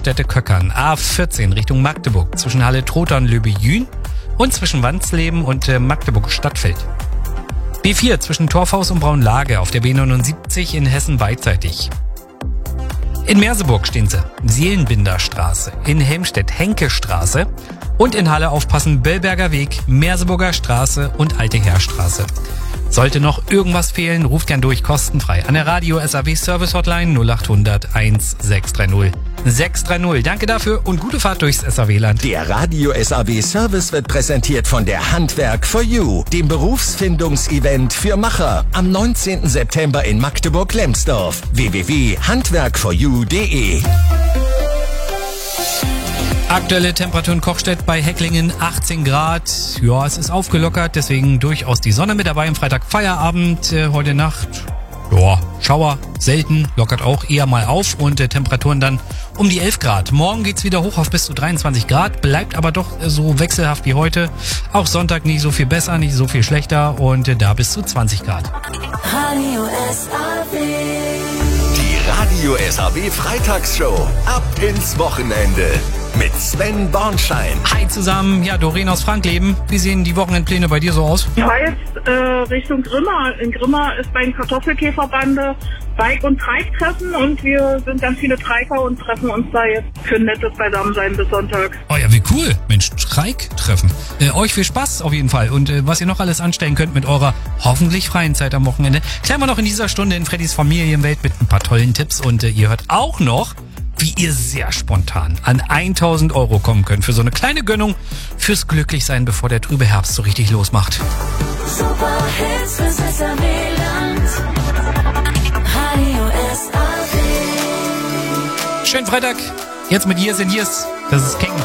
Raststätte-Köckern, A14 Richtung Magdeburg, zwischen Halle Trotha und Löbejün und zwischen Wandsleben und Magdeburg-Stadtfeld. B4 zwischen Torfhaus und Braunlage auf der B79 in Hessen beidseitig. In Merseburg stehen sie, Seelenbinderstraße, in Helmstedt Henkestraße und in Halle aufpassen, Bellberger Weg, Merseburger Straße und Alte Heerstraße. Sollte noch irgendwas fehlen, ruft gern durch, kostenfrei an der Radio SAW Service Hotline 0800 1630 630. Danke dafür und gute Fahrt durchs SAW-Land. Der Radio SAW Service wird präsentiert von der Handwerk for You, dem Berufsfindungsevent für Macher, am 19. September in Magdeburg-Lemsdorf. www.handwerkforyou.de. Aktuelle Temperatur in Kochstedt bei Hecklingen 18 Grad. Ja, es ist aufgelockert, deswegen durchaus die Sonne mit dabei. Am Freitag Feierabend, heute Nacht. Ja, Schauer, selten, lockert auch eher mal auf und Temperaturen dann um die 11 Grad. Morgen geht's wieder hoch auf bis zu 23 Grad, bleibt aber doch so wechselhaft wie heute. Auch Sonntag nicht so viel besser, nicht so viel schlechter und da bis zu 20 Grad. Radio SAW. Die Radio SAW Freitagsshow. Ab ins Wochenende. Mit Sven Bornschein. Hi zusammen, ja, Doreen aus Frankleben. Wie sehen die Wochenendpläne bei dir so aus? Ich fahre jetzt Richtung Grimma. In Grimma ist beim Kartoffelkäferbande Bike- und Treibtreffen und wir sind ganz viele Treiber und treffen uns da jetzt für ein nettes Beisammensein bis Sonntag. Oh ja, wie cool. Mensch, Streik-Treffen. Euch viel Spaß auf jeden Fall. Und was ihr noch alles anstellen könnt mit eurer hoffentlich freien Zeit am Wochenende, klären wir noch in dieser Stunde in Freddys Familienwelt mit ein paar tollen Tipps. Und ihr hört auch noch, wie ihr sehr spontan an 1.000 Euro kommen könnt für so eine kleine Gönnung fürs Glücklichsein, bevor der trübe Herbst so richtig losmacht. Super Hits fürs SAW-Land. Radio SAW. Schönen Freitag. Jetzt mit Years and Years. Das ist King.